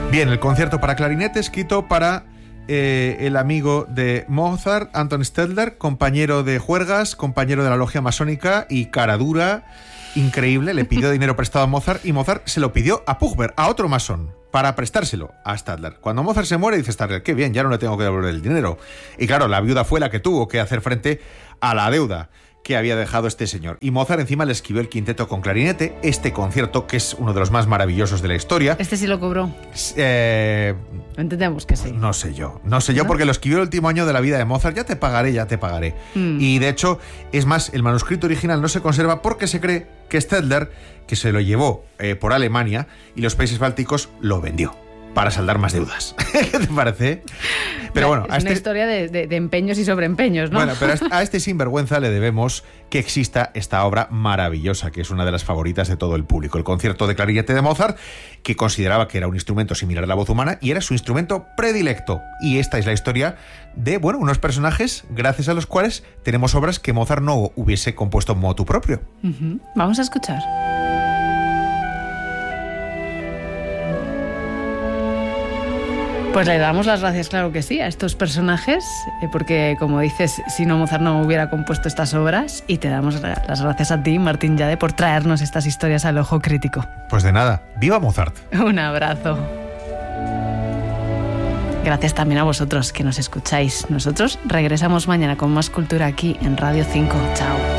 Bien, el concierto para clarinete escrito para el amigo de Mozart, Anton Stadler, compañero de juergas, compañero de la logia masónica y cara dura, increíble. Le pidió dinero prestado a Mozart y Mozart se lo pidió a Puchberg, a otro masón, para prestárselo a Stadler. Cuando Mozart se muere, dice Stadler, qué bien, ya no le tengo que devolver el dinero. Y claro, la viuda fue la que tuvo que hacer frente a la deuda que había dejado este señor. Y Mozart encima le escribió el quinteto con clarinete, este concierto, que es uno de los más maravillosos de la historia. ¿Este sí lo cobró? Entendemos que sí. No sé yo, porque lo escribió el último año de la vida de Mozart. Ya te pagaré. Y de hecho, es más, el manuscrito original no se conserva porque se cree que Stadler, que se lo llevó por Alemania y los países bálticos, lo vendió para saldar más deudas. ¿Qué te parece? Pero bueno, es una historia de empeños y sobreempeños, ¿no? Bueno, pero a este sinvergüenza le debemos que exista esta obra maravillosa, que es una de las favoritas de todo el público. El concierto de clarinete de Mozart, que consideraba que era un instrumento similar a la voz humana y era su instrumento predilecto. Y esta es la historia de, bueno, unos personajes gracias a los cuales tenemos obras que Mozart no hubiese compuesto motu propio. Vamos a escuchar. Pues le damos las gracias, claro que sí, a estos personajes, porque, como dices, si no, Mozart no hubiera compuesto estas obras, y te damos las gracias a ti, Martín Llade, por traernos estas historias al ojo crítico. Pues de nada, ¡viva Mozart! Un abrazo. Gracias también a vosotros que nos escucháis. Nosotros regresamos mañana con más cultura aquí en Radio 5. Chao.